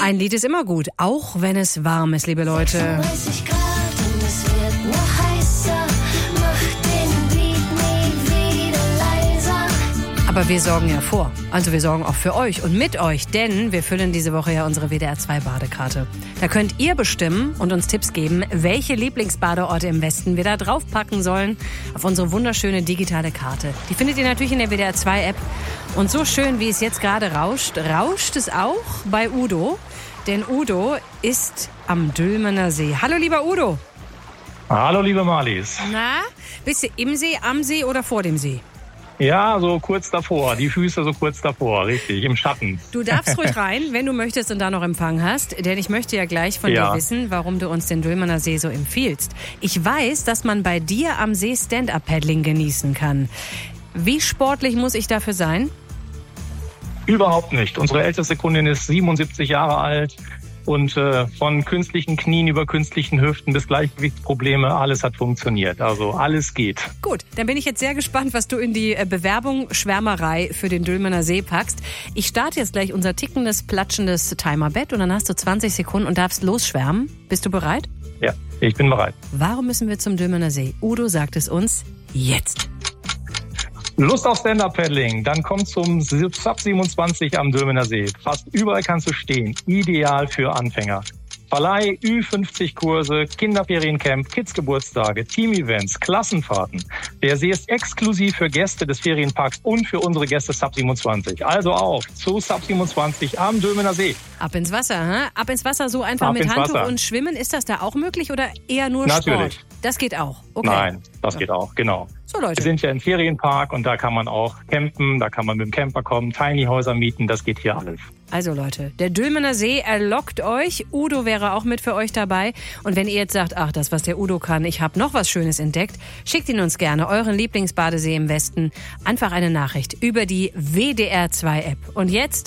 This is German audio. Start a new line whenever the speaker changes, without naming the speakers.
Ein Lied ist immer gut, auch wenn es warm ist, liebe Leute.
30 Grad und es wird noch heißer. Mach den Beat nie wieder leiser.
Aber wir sorgen ja vor. Also wir sorgen auch für euch und mit euch, denn wir füllen diese Woche ja unsere WDR 2 Badekarte. Da könnt ihr bestimmen und uns Tipps geben, welche Lieblingsbadeorte im Westen wir da draufpacken sollen auf unsere wunderschöne digitale Karte. Die findet ihr natürlich in der WDR 2 App. Und so schön, wie es jetzt gerade rauscht, rauscht es auch bei Udo. Denn Udo ist am Dülmener See. Hallo, lieber Udo.
Hallo, liebe Marlies.
Na, bist du im See, am See oder vor dem See?
Ja, so kurz davor. Die Füße so kurz davor, richtig, im Schatten.
Du darfst ruhig rein, wenn du möchtest und da noch Empfang hast. Denn ich möchte ja gleich von dir wissen, warum du uns den Dülmener See so empfiehlst. Ich weiß, dass man bei dir am See Stand-Up-Paddling genießen kann. Wie sportlich muss ich dafür sein?
Überhaupt nicht. Unsere älteste Kundin ist 77 Jahre alt und von künstlichen Knien über künstlichen Hüften bis Gleichgewichtsprobleme, alles hat funktioniert. Also alles geht.
Gut, dann bin ich jetzt sehr gespannt, was du in die Bewerbung Schwärmerei für den Dülmener See packst. Ich starte jetzt gleich unser tickendes, platschendes Timerbett und dann hast du 20 Sekunden und darfst losschwärmen. Bist du bereit?
Ja, ich bin bereit.
Warum müssen wir zum Dülmener See? Udo sagt es uns jetzt.
Lust auf Stand-Up-Paddling, dann komm zum Sub 27 am Dülmener See. Fast überall kannst du stehen, ideal für Anfänger. Verleih, Ü50-Kurse, Kinderferiencamp, Kids-Geburtstage, Team-Events, Klassenfahrten. Der See ist exklusiv für Gäste des Ferienparks und für unsere Gäste Sub 27. Also auf zu Sub 27 am Dülmener See.
Ab ins Wasser, hä? Ab ins Wasser so einfach mit Handtuch und Schwimmen. Ist das da auch möglich oder eher nur
Natürlich.
Sport? Das geht auch, okay.
Nein, das geht auch, genau.
So, Leute.
Wir sind ja im Ferienpark und da kann man auch campen, da kann man mit dem Camper kommen, Tiny-Häuser mieten, das geht hier alles.
Also Leute, der Dülmener See erlockt euch. Udo wäre auch mit für euch dabei. Und wenn ihr jetzt sagt, ach, das, was der Udo kann, ich habe noch was Schönes entdeckt, schickt ihn uns gerne, euren Lieblingsbadesee im Westen. Einfach eine Nachricht über die WDR 2 App. Und jetzt